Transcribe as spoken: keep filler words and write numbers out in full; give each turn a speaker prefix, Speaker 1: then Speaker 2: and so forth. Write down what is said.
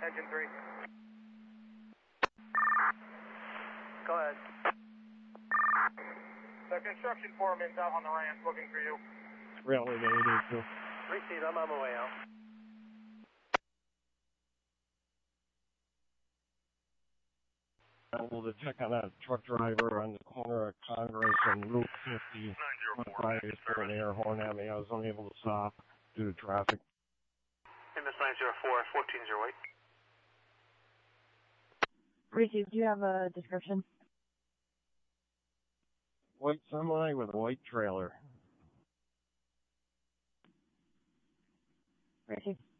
Speaker 1: Engine three.
Speaker 2: Go ahead.
Speaker 1: The construction foreman's out on the ramp looking for you.
Speaker 3: Really, they need to.
Speaker 2: Receive, I'm on my way out.
Speaker 3: Able to check on that truck driver on the corner of Congress and Route fifty. My is putting an air horn at me. I was unable to stop due to traffic.
Speaker 2: M S nine zero four, fourteen zero eight.
Speaker 4: Receive, do you have a description?
Speaker 3: White semi with a white trailer.
Speaker 4: Receive.